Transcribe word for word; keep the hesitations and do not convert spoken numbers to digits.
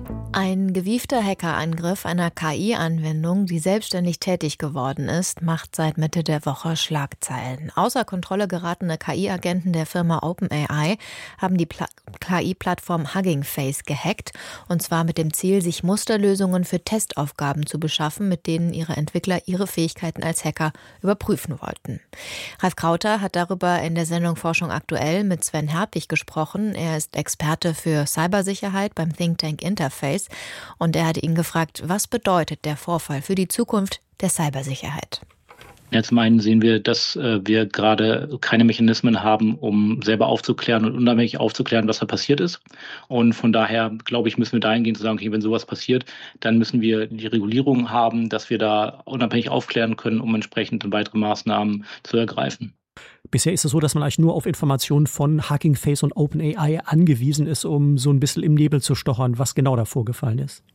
Ein gewiefter Hackerangriff einer K I-Anwendung, die selbstständig tätig geworden ist, macht seit Mitte der Woche Schlagzeilen. Außer Kontrolle geratene K I-Agenten der Firma OpenAI haben die Pla- K I-Plattform Hugging Face gehackt, und zwar mit dem Ziel, sich Musterlösungen für Testaufgaben zu beschaffen, mit denen ihre Entwickler ihre Fähigkeiten als Hacker überprüfen wollten. Ralf Krauter hat darüber in der Sendung Forschung aktuell mit Sven Herpich gesprochen. Er ist Experte für Cybersicherheit beim Think Tank Interface. Und er hat ihn gefragt, was bedeutet der Vorfall für die Zukunft der Cybersicherheit? Ja, zum einen sehen wir, dass äh, wir gerade keine Mechanismen haben, um selber aufzuklären und unabhängig aufzuklären, was da passiert ist. Und von daher, glaube ich, müssen wir dahingehend zu sagen, okay, wenn sowas passiert, dann müssen wir die Regulierung haben, dass wir da unabhängig aufklären können, um entsprechend weitere Maßnahmen zu ergreifen. Bisher ist es so, dass man eigentlich nur auf Informationen von Hugging Face und OpenAI angewiesen ist, um so ein bisschen im Nebel zu stochern, was genau da vorgefallen ist.